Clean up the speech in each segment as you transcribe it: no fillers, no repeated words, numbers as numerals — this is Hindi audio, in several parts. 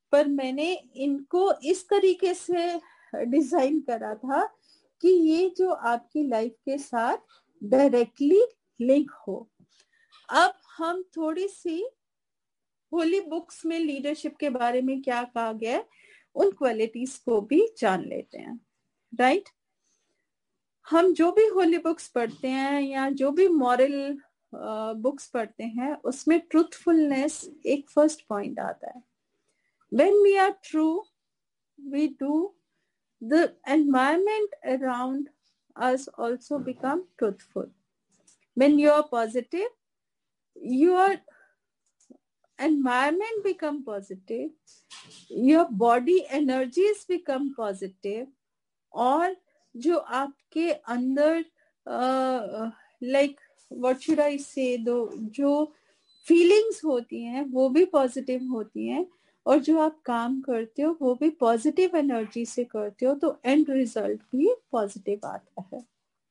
पर मैंने इनको इस तरीके से डिजाइन करा था कि ये जो आपकी लाइफ के साथ डायरेक्टली लिंक हो। अब हम थोड़ी सी होली बुक्स में लीडरशिप के बारे में क्या कहा गया है, उन क्वालिटीज को भी जान लेते हैं। राइट? हम जो भी होली बुक्स पढ़ते हैं या जो भी मॉरल बुक्स पढ़ते हैं, उसमें ट्रूथफुलनेस एक फर्स्ट पॉइंट आता है। When we are true, we do, the environment around us also become truthful. When you are positive, your environment become positive, your body energies become positive, और जो आपके अंदर लाइक व्हाट शुड आई से, जो फीलिंग्स होती हैं वो भी पॉजिटिव होती हैं, और जो आप काम करते हो वो भी पॉजिटिव एनर्जी से करते हो, तो एंड रिजल्ट भी पॉजिटिव आता है।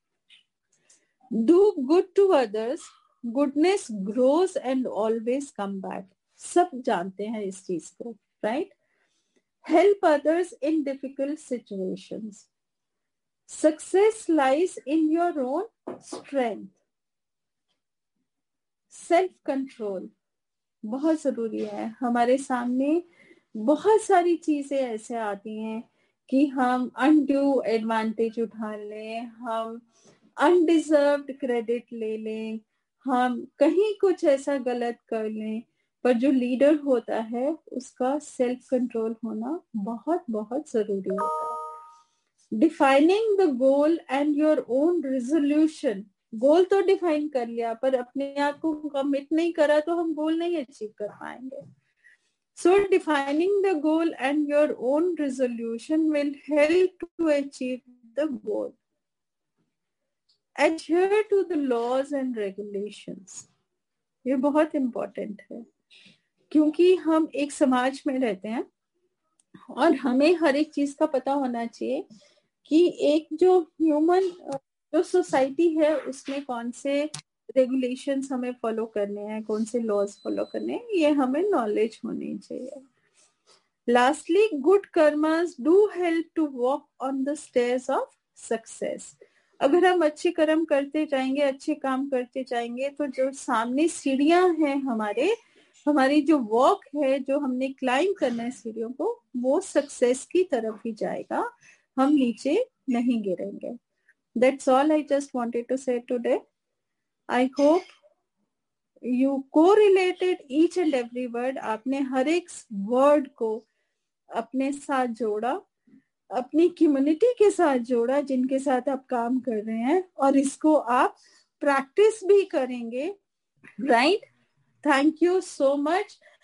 Do good to others, goodness grows and always come back. सब जानते हैं इस चीज को, right? Help others in difficult situations, success lies in your own strength. Self control बहुत जरूरी है। हमारे सामने बहुत सारी चीजें ऐसे आती हैं कि हम अनड्यू एडवांटेज उठा लें, हम अनडिजर्व्ड क्रेडिट ले लें, हम कहीं कुछ ऐसा गलत कर लें, पर जो लीडर होता है उसका सेल्फ कंट्रोल होना बहुत बहुत जरूरी होता है। Defining the goal and your own resolution. गोल तो डिफाइन कर लिया, पर अपने आप को कमिट नहीं करा तो हम गोल नहीं अचीव कर पाएंगे। So defining the goal and your own resolution will help to achieve the goal. Adhere to the laws and regulations. ये बहुत important है, क्योंकि हम एक समाज में रहते हैं और हमें हर एक चीज का पता होना चाहिए कि एक जो ह्यूमन जो सोसाइटी है उसमें कौन से रेगुलेशंस हमें फॉलो करने हैं, कौन से लॉज फॉलो करने हैं, ये हमें नॉलेज होनी चाहिए। Lastly, good karmas do help to walk on the stairs of success. अगर हम अच्छे कर्म करते जाएंगे, अच्छे काम करते जाएंगे, तो जो सामने सीढ़ियां हैं हमारी जो वॉक है, जो हमने क्लाइम करना है सीढ़ियों को, वो सक्सेस की तरफ ही जाएगा, हम नीचे नहीं गिरेंगे। That's all I just wanted to say today. I hope you correlated each and every word. आपने हर एक वर्ड को अपने साथ जोड़ा, अपनी कम्युनिटी के साथ जोड़ा जिनके साथ आप काम कर रहे हैं, और इसको आप प्रैक्टिस भी करेंगे। Right? Thank you so much.